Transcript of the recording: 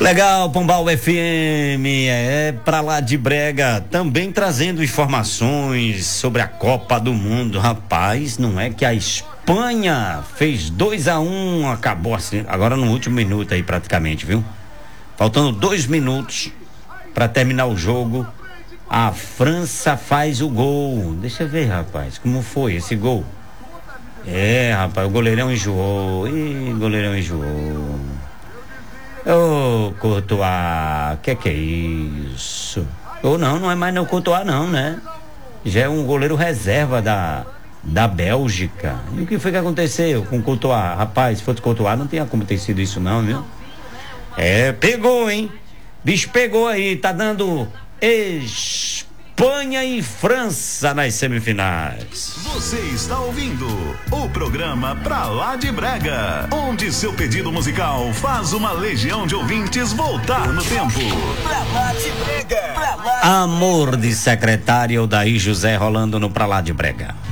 Legal, Pombal FM, pra lá de Brega, também trazendo informações sobre a Copa do Mundo. Rapaz, não é que a Espanha fez 2-1, acabou assim, agora no último minuto aí praticamente, viu? Faltando 2 minutos pra terminar o jogo, a França faz o gol. Deixa eu ver, rapaz, como foi esse gol? Rapaz, o goleirão enjoou. Goleirão enjoou. Ô, Courtois, que é isso? Ou não é mais não Courtois não, né? Já é um goleiro reserva da Bélgica. E o que foi que aconteceu com o Courtois? Rapaz, se fosse Courtois não tinha acontecido isso não, viu? Pegou, hein? Bicho pegou aí, tá dando Espanha e França nas semifinais. Você está ouvindo o programa Pra Lá de Brega, onde seu pedido musical faz uma legião de ouvintes voltar no tempo. Pra Lá de Brega. Amor de secretária, Odair José rolando no Pra Lá de Brega.